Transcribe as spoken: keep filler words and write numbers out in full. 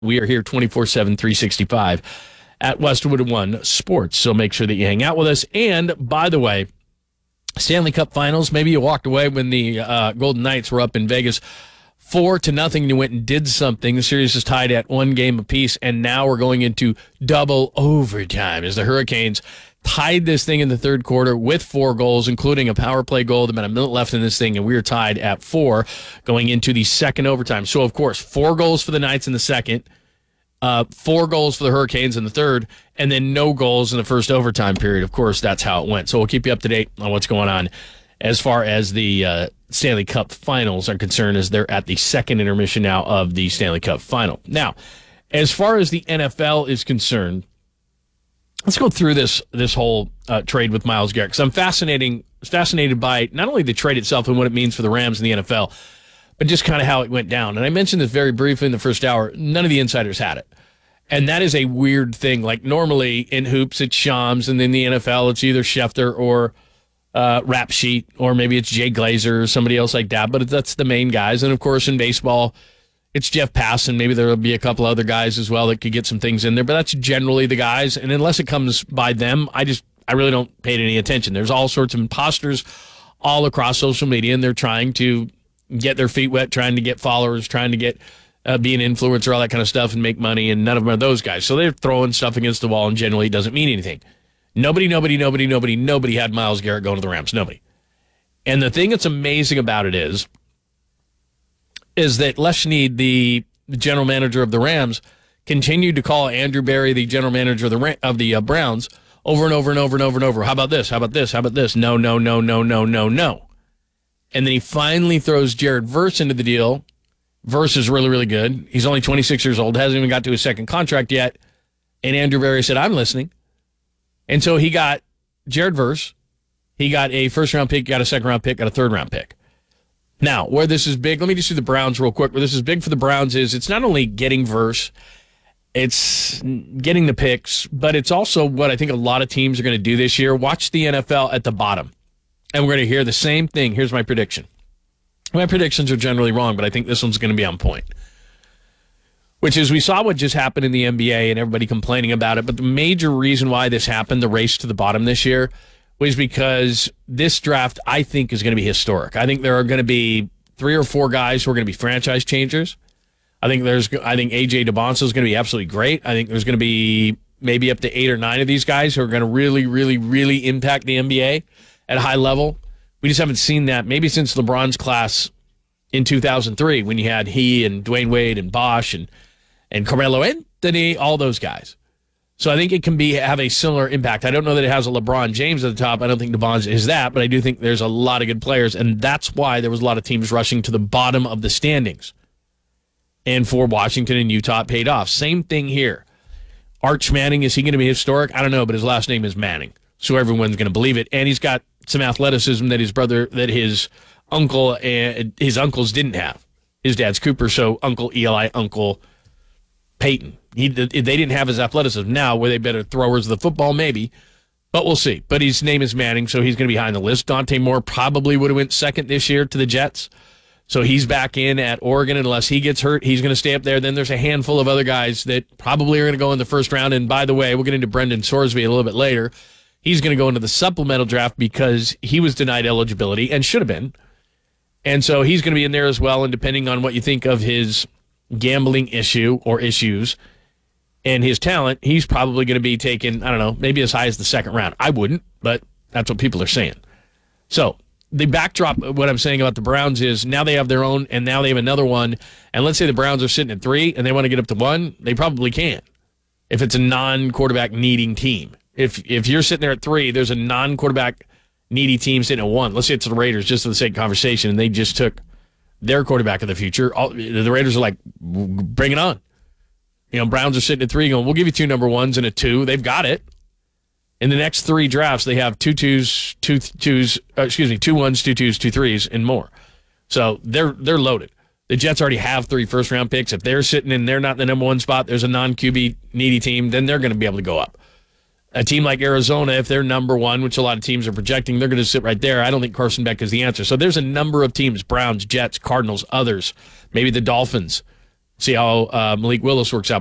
We are here twenty-four seven, three sixty-five at Westwood One Sports. So make sure that you hang out with us. And by the way, Stanley Cup Finals, maybe you walked away when the uh, Golden Knights were up in Vegas four to nothing and you went and did something. The series is tied at one game apiece, and now we're going into double overtime as the Hurricanes tied this thing in the third quarter with four goals, including a power play goal. There's about a minute left in this thing, and we are tied at four going into the second overtime. So, of course, four goals for the Knights in the second, uh, four goals for the Hurricanes in the third, and then no goals in the first overtime period. Of course, that's how it went. So we'll keep you up to date on what's going on as far as the uh, Stanley Cup Finals are concerned, as they're at the second intermission now of the Stanley Cup Final. Now, as far as the N F L is concerned, let's go through this this whole uh, trade with Myles Garrett, because I'm fascinating, fascinated by not only the trade itself and what it means for the Rams and the N F L, but just kind of how it went down. And I mentioned this very briefly in the first hour. None of the insiders had it. And that is a weird thing. Like normally in hoops, it's Shams, and then the N F L, it's either Schefter or uh, Rap Sheet, or maybe it's Jay Glazer or somebody else like that. But that's the main guys. And, of course, in baseball, it's Jeff Passan. Maybe there will be a couple other guys as well that could get some things in there, but that's generally the guys. And unless it comes by them, I just, I really don't pay any attention. There's all sorts of imposters all across social media, and they're trying to get their feet wet, trying to get followers, trying to get, uh, be an influencer, all that kind of stuff, and make money, and none of them are those guys. So they're throwing stuff against the wall, and generally it doesn't mean anything. Nobody, nobody, nobody, nobody, nobody had Myles Garrett going to the Rams. Nobody. And the thing that's amazing about it is, is that Les Snead, the general manager of the Rams, continued to call Andrew Berry, the general manager of the of the uh, Browns, over and over and over and over and over. How about this? How about this? How about this? No, no, no, no, no, no, no. And then he finally throws Jared Verse into the deal. Verse is really, really good. He's only twenty-six years old, hasn't even got to his second contract yet. And Andrew Berry said, I'm listening. And so he got Jared Verse. He got a first-round pick, got a second-round pick, got a third-round pick. Now, where this is big, let me just do the Browns real quick. Where this is big for the Browns is it's not only getting Verse, it's getting the picks, but it's also what I think a lot of teams are going to do this year. Watch the N F L at the bottom, and we're going to hear the same thing. Here's my prediction. My predictions are generally wrong, but I think this one's going to be on point, which is we saw what just happened in the N B A and everybody complaining about it, but the major reason why this happened, the race to the bottom this year, was because this draft, I think, is going to be historic. I think there are going to be three or four guys who are going to be franchise changers. I think there's, I think A J DeBonso is going to be absolutely great. I think there's going to be maybe up to eight or nine of these guys who are going to really, really, really impact the N B A at a high level. We just haven't seen that maybe since LeBron's class in two thousand three, when you had he and Dwayne Wade and Bosh and, and Carmelo Anthony, all those guys. So I think it can be have a similar impact. I don't know that it has a LeBron James at the top. I don't think DeBon's is that, but I do think there's a lot of good players, and that's why there was a lot of teams rushing to the bottom of the standings. And for Washington and Utah, it paid off. Same thing here. Arch Manning, is he going to be historic? I don't know, but his last name is Manning, so everyone's going to believe it. And he's got some athleticism that his brother, that his uncle, and his uncles didn't have. His dad's Cooper, so Uncle Eli, Uncle Peyton. He, they didn't have his athleticism. Now, were they better throwers of the football? Maybe, but we'll see. But his name is Manning, so he's going to be behind the list. Dante Moore probably would have went second this year to the Jets, so he's back in at Oregon. Unless he gets hurt, he's going to stay up there. Then there's a handful of other guys that probably are going to go in the first round. And by the way, we'll get into Brendan Sorsby a little bit later. He's going to go into the supplemental draft because he was denied eligibility and should have been. And so he's going to be in there as well. And depending on what you think of his gambling issue or issues and his talent, he's probably going to be taken, I don't know, maybe as high as the second round. I wouldn't, but that's what people are saying. So the backdrop of what I'm saying about the Browns is now they have their own, and now they have another one. And let's say the Browns are sitting at three and they want to get up to one, they probably can if it's a non-quarterback needing team. If if you're sitting there at three, there's a non-quarterback needy team sitting at one. Let's say it's the Raiders, just for the sake of conversation, and they just took their quarterback of the future. All, the Raiders are like, bring it on. You know, Browns are sitting at three going, we'll give you two number ones and a two. They've got it. In the next three drafts, they have two twos, two twos, uh, excuse me, two ones, two twos, two threes, and more. So they're they're loaded. The Jets already have three first-round picks. If they're sitting in, they're not in the number one spot, there's a non-Q B needy team, then they're going to be able to go up. A team like Arizona, if they're number one, which a lot of teams are projecting, they're going to sit right there. I don't think Carson Beck is the answer. So there's a number of teams, Browns, Jets, Cardinals, others, maybe the Dolphins, See how uh, Malik Willis works out.